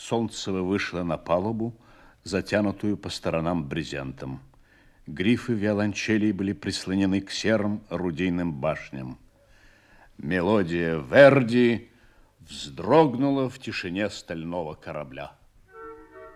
Солнцева вышла на палубу, затянутую по сторонам брезентом. Грифы виолончелей были прислонены к серым орудийным башням. Мелодия Верди вздрогнула в тишине стального корабля.